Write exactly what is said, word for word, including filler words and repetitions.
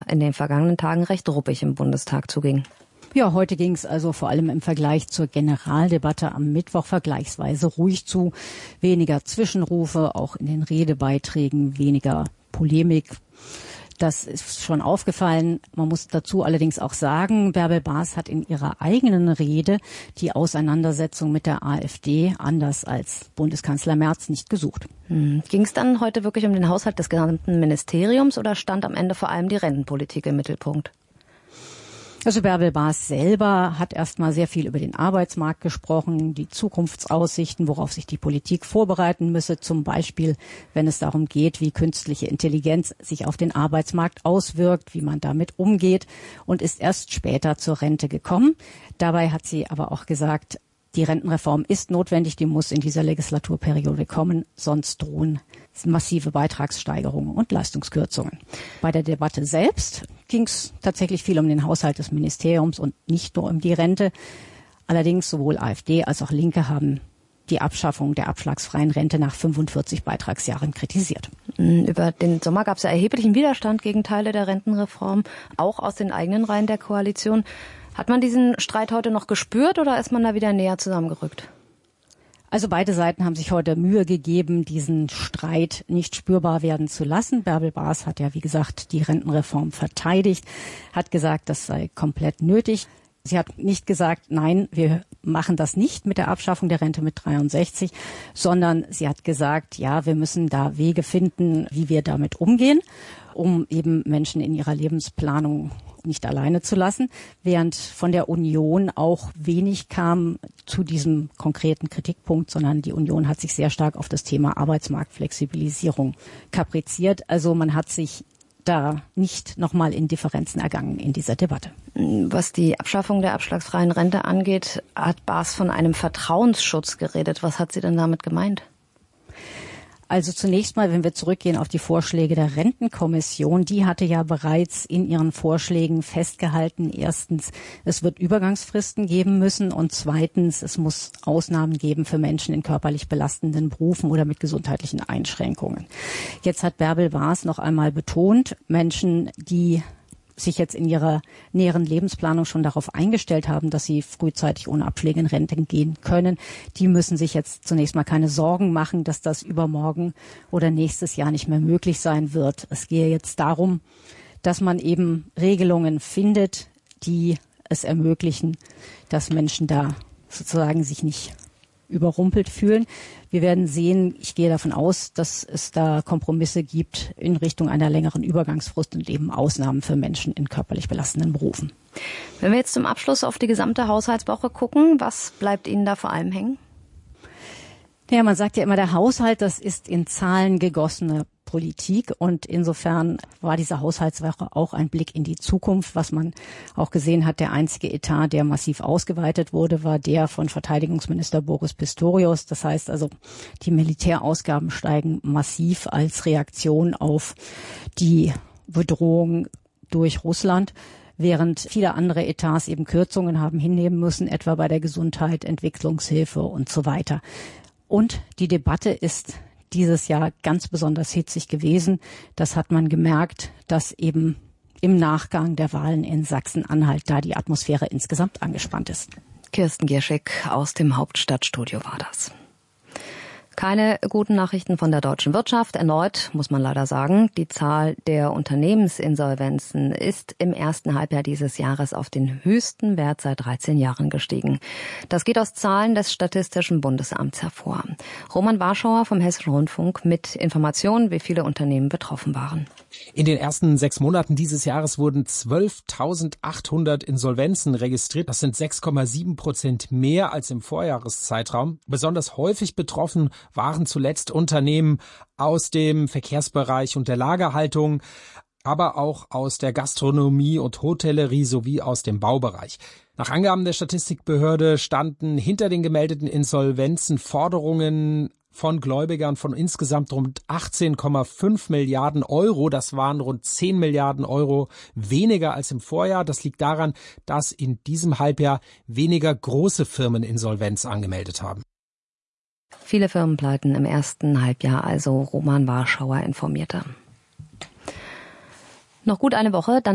in den vergangenen Tagen recht ruppig im Bundestag zuging. Ja, heute ging es also vor allem im Vergleich zur Generaldebatte am Mittwoch vergleichsweise ruhig zu. Weniger Zwischenrufe, auch in den Redebeiträgen, weniger Polemik. Das ist schon aufgefallen. Man muss dazu allerdings auch sagen, Bärbel Baas hat in ihrer eigenen Rede die Auseinandersetzung mit der AfD, anders als Bundeskanzler Merz, nicht gesucht. Hm. Ging es dann heute wirklich um den Haushalt des gesamten Ministeriums oder stand am Ende vor allem die Rentenpolitik im Mittelpunkt? Also Bärbel Baas selber hat erstmal sehr viel über den Arbeitsmarkt gesprochen, die Zukunftsaussichten, worauf sich die Politik vorbereiten müsse, zum Beispiel, wenn es darum geht, wie künstliche Intelligenz sich auf den Arbeitsmarkt auswirkt, wie man damit umgeht, und ist erst später zur Rente gekommen. Dabei hat sie aber auch gesagt, die Rentenreform ist notwendig, die muss in dieser Legislaturperiode kommen, sonst drohen massive Beitragssteigerungen und Leistungskürzungen. Bei der Debatte selbst ging es tatsächlich viel um den Haushalt des Ministeriums und nicht nur um die Rente. Allerdings sowohl AfD als auch Linke haben die Abschaffung der abschlagsfreien Rente nach fünfundvierzig Beitragsjahren kritisiert. Über den Sommer gab es ja erheblichen Widerstand gegen Teile der Rentenreform, auch aus den eigenen Reihen der Koalition. Hat man diesen Streit heute noch gespürt oder ist man da wieder näher zusammengerückt? Also beide Seiten haben sich heute Mühe gegeben, diesen Streit nicht spürbar werden zu lassen. Bärbel Baas hat ja, wie gesagt, die Rentenreform verteidigt, hat gesagt, das sei komplett nötig. Sie hat nicht gesagt, nein, wir machen das nicht mit der Abschaffung der Rente mit dreiundsechzig, sondern sie hat gesagt, ja, wir müssen da Wege finden, wie wir damit umgehen, um eben Menschen in ihrer Lebensplanung nicht alleine zu lassen, während von der Union auch wenig kam zu diesem konkreten Kritikpunkt, sondern die Union hat sich sehr stark auf das Thema Arbeitsmarktflexibilisierung kapriziert. Also man hat sich da nicht nochmal in Differenzen ergangen in dieser Debatte. Was die Abschaffung der abschlagsfreien Rente angeht, hat Baas von einem Vertrauensschutz geredet. Was hat sie denn damit gemeint? Also zunächst mal, wenn wir zurückgehen auf die Vorschläge der Rentenkommission, die hatte ja bereits in ihren Vorschlägen festgehalten, erstens, es wird Übergangsfristen geben müssen und zweitens, es muss Ausnahmen geben für Menschen in körperlich belastenden Berufen oder mit gesundheitlichen Einschränkungen. Jetzt hat Bärbel Baas noch einmal betont, Menschen, die sich jetzt in ihrer näheren Lebensplanung schon darauf eingestellt haben, dass sie frühzeitig ohne Abschläge in Rente gehen können, die müssen sich jetzt zunächst mal keine Sorgen machen, dass das übermorgen oder nächstes Jahr nicht mehr möglich sein wird. Es gehe jetzt darum, dass man eben Regelungen findet, die es ermöglichen, dass Menschen da sozusagen sich nicht überrumpelt fühlen. Wir werden sehen, ich gehe davon aus, dass es da Kompromisse gibt in Richtung einer längeren Übergangsfrist und eben Ausnahmen für Menschen in körperlich belastenden Berufen. Wenn wir jetzt zum Abschluss auf die gesamte Haushaltswoche gucken, was bleibt Ihnen da vor allem hängen? Ja, man sagt ja immer, der Haushalt, das ist in Zahlen gegossene Politik und insofern war diese Haushaltswoche auch ein Blick in die Zukunft. Was man auch gesehen hat, der einzige Etat, der massiv ausgeweitet wurde, war der von Verteidigungsminister Boris Pistorius. Das heißt also, die Militärausgaben steigen massiv als Reaktion auf die Bedrohung durch Russland, während viele andere Etats eben Kürzungen haben hinnehmen müssen, etwa bei der Gesundheit, Entwicklungshilfe und so weiter. Und die Debatte ist dieses Jahr ganz besonders hitzig gewesen. Das hat man gemerkt, dass eben im Nachgang der Wahlen in Sachsen-Anhalt da die Atmosphäre insgesamt angespannt ist. Kirsten Gierschik aus dem Hauptstadtstudio war das. Keine guten Nachrichten von der deutschen Wirtschaft. Erneut muss man leider sagen, die Zahl der Unternehmensinsolvenzen ist im ersten Halbjahr dieses Jahres auf den höchsten Wert seit dreizehn Jahren gestiegen. Das geht aus Zahlen des Statistischen Bundesamts hervor. Roman Warschauer vom Hessischen Rundfunk mit Informationen, wie viele Unternehmen betroffen waren. In den ersten sechs Monaten dieses Jahres wurden zwölftausendachthundert Insolvenzen registriert. Das sind sechs Komma sieben Prozent mehr als im Vorjahreszeitraum. Besonders häufig betroffen waren zuletzt Unternehmen aus dem Verkehrsbereich und der Lagerhaltung, aber auch aus der Gastronomie und Hotellerie sowie aus dem Baubereich. Nach Angaben der Statistikbehörde standen hinter den gemeldeten Insolvenzen Forderungen von Gläubigern von insgesamt rund achtzehn Komma fünf Milliarden Euro. Das waren rund zehn Milliarden Euro weniger als im Vorjahr. Das liegt daran, dass in diesem Halbjahr weniger große Firmen Insolvenz angemeldet haben. Viele Firmenpleiten im ersten Halbjahr, also Roman Warschauer informierte. Noch gut eine Woche, dann